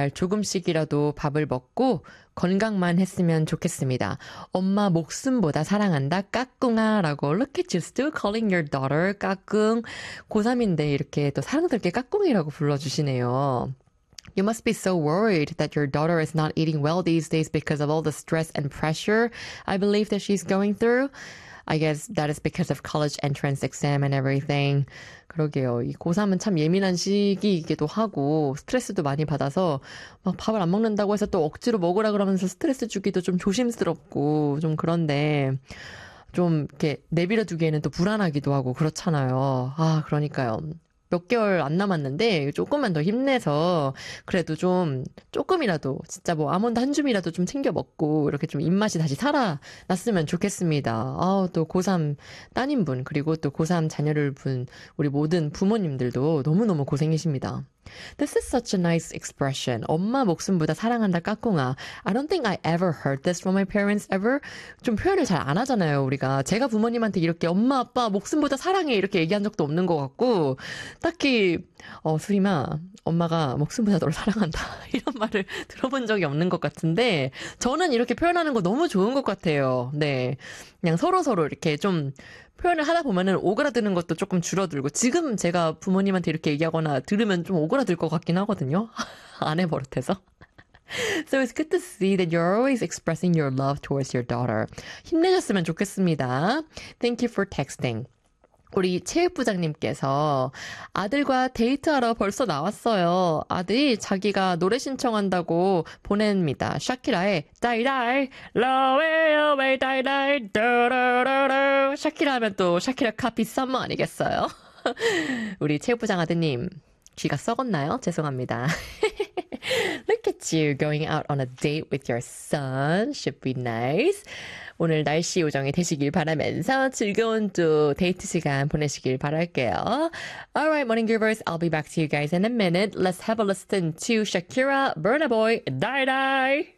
제발 조금씩이라도 밥을 먹고 건강만 했으면 좋겠습니다. 엄마 목숨보다 사랑한다 까꿍아 라고 Look at you still calling your daughter 까꿍. 고3인데 이렇게 또 사랑스럽게 까꿍이라고 불러주시네요. You must be so worried that your daughter is not eating well these days because of all the stress and pressure I believe that she's going through. I guess that is because of college entrance exam and everything. 그러게요. 이 고3은 참 예민한 시기이기도 하고 스트레스도 많이 받아서 막 밥을 안 먹는다고 해서 또 억지로 먹으라 그러면서 스트레스 주기도 좀 조심스럽고 좀 그런데 좀 이렇게 내버려 두기에는 또 불안하기도 하고 그렇잖아요. 아, 그러니까요. 몇 개월 안 남았는데 조금만 더 힘내서 그래도 좀 조금이라도 진짜 뭐 아몬드 한 줌이라도 좀 챙겨 먹고 이렇게 좀 입맛이 다시 살아났으면 좋겠습니다. 아우 또 고3 따님분 그리고 또 고3 자녀를 둔 우리 모든 부모님들도 너무너무 고생이십니다. This is such a nice expression. 엄마 목숨보다 사랑한다 까꿍아. I don't think I ever heard this from my parents ever. 좀 표현을 잘 안 하잖아요, 우리가. 제가 부모님한테 이렇게 엄마, 아빠 목숨보다 사랑해 이렇게 얘기한 적도 없는 것 같고 딱히 수림아, 엄마가 목숨보다 너를 사랑한다 이런 말을 들어본 적이 없는 것 같은데 저는 이렇게 표현하는 거 너무 좋은 것 같아요. 네, 그냥 서로 이렇게 좀 표현을 하다 보면은 오그라드는 것도 조금 줄어들고 지금 제가 부모님한테 이렇게 얘기하거나 들으면 좀 오그라들 것 같긴 하거든요. 아내 버릇해서. So it's good to see that you're always expressing your love towards your daughter. 힘내셨으면 좋겠습니다. Thank you for texting. 우리 체육부장님께서 아들과 데이트하러 벌써 나왔어요. 아들이 자기가 노래 신청한다고 보냅니다. 샤키라의 다이다이 러웨어웨이 다이다이 더러러러 샤키라 하면 또 샤키라 카피 썸머 아니겠어요? 우리 체육부장 아드님 귀가 썩었나요? 죄송합니다. Look at you going out on a date with your son. Should be nice. 오늘 날씨 요정이 되시길 바라면서 즐거운 또 데이트 시간 보내시길 바랄게요. Alright, Morning Givers, I'll be back to you guys in a minute. Let's have a listen to Shakira, Burna Boy, Die Die.